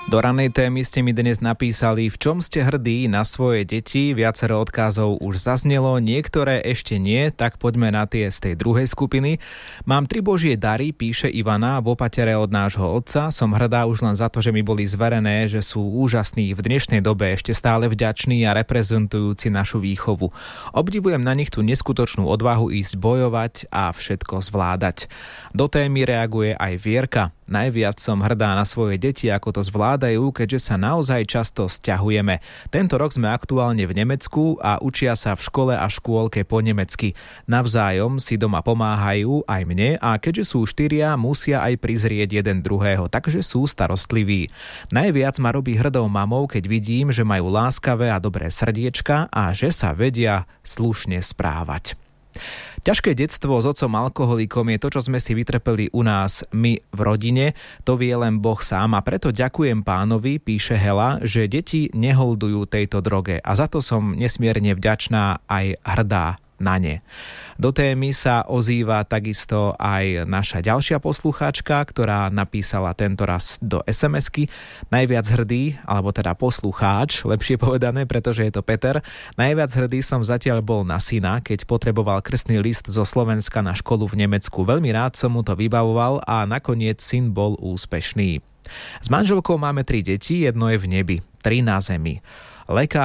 Do ranej témy ste mi dnes napísali, v čom ste hrdí na svoje deti. Viacero odkazov už zaznelo, niektoré ešte nie, tak poďme na tie z tej druhej skupiny. Mám 3 božie dary, píše Ivana, v opatere od nášho otca. Som hrdá už len za to, že mi boli zverené, že sú úžasní, v dnešnej dobe ešte stále vďační a reprezentujúci našu výchovu. Obdivujem na nich tú neskutočnú odvahu ísť bojovať a všetko zvládať. Do témy reaguje aj Vierka. Najviac som hrdá na svoje deti, ako to zvládajú, keďže sa naozaj často sťahujeme. Tento rok sme aktuálne v Nemecku a učia sa v škole a škôlke po nemecky. Navzájom si doma pomáhajú aj mne a keďže sú 4, musia aj prizrieť jeden druhého, takže sú starostliví. Najviac ma robí hrdou mamou, keď vidím, že majú láskavé a dobré srdiečka a že sa vedia slušne správať. Ťažké detstvo s otcom alkoholikom je to, čo sme si vytrpeli u nás my v rodine. To vie len Boh sám a preto ďakujem Pánovi, píše Hela, že deti neholdujú tejto droge a za to som nesmierne vďačná aj hrdá na ne. Do témy sa ozýva takisto aj naša ďalšia poslucháčka, ktorá napísala tento raz do SMS-ky. Najviac hrdý, alebo teda poslucháč, lepšie povedané, pretože je to Peter. Najviac hrdý som zatiaľ bol na syna, keď potreboval krstný list zo Slovenska na školu v Nemecku. Veľmi rád som mu to vybavoval a nakoniec syn bol úspešný. S manželkou máme 3 deti, jedno je v nebi, 3 na zemi.